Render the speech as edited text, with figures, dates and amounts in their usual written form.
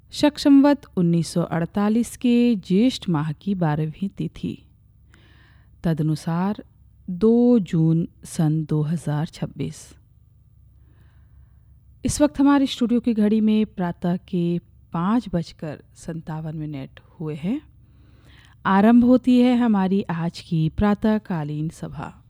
शक संवत 1948 के ज्येष्ठ माह की 12वीं तिथि, तदनुसार 2 जून सन 2026। इस वक्त हमारे स्टूडियो की घड़ी में प्रातः के 5:57 हुए हैं। आरंभ होती है हमारी आज की प्रातःकालीन सभा।